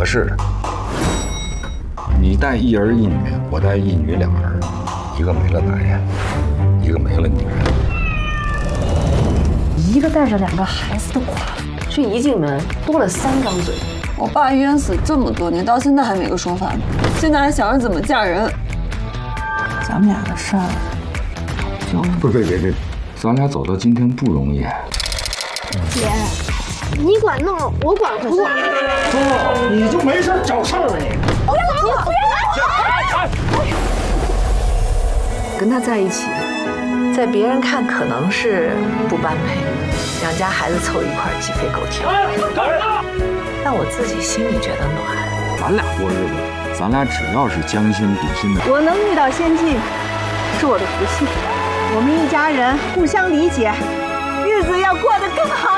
适。你带一儿一女，我带一女两儿，一个没了男人，一个没了女人。 一个带着2个孩子的寡妇，这一进门多了3张嘴。 我爸冤死这么多年，到现在还没个说法呢。现在还想着怎么嫁人。咱们俩的事儿， 不，别，咱俩走到今天不容易。 姐，你管弄，我管回去。 哥，你就没事找事儿啊你！ 不要！ 跟他在一起，在别人看可能是不般配，2家孩子凑一块鸡飞狗跳。但我自己心里觉得暖。 咱俩过日子，咱俩只要是将心比心的。 我能遇到先进，是我的福气。我们一家人互相理解，日子要过得更好。